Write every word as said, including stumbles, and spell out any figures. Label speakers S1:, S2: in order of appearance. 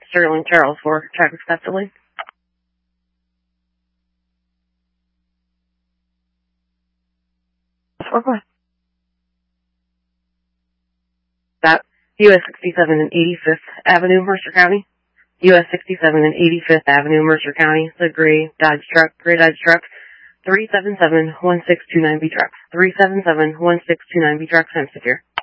S1: Sterling Charles for traffic stop delay. Okay. Stop. U S sixty-seven and eighty-fifth Avenue, Mercer County. U S sixty-seven and eighty-fifth Avenue, Mercer County. The gray Dodge truck, gray Dodge truck. three seven seven one six two nine B truck. three seven seven one six two nine B truck, time secure.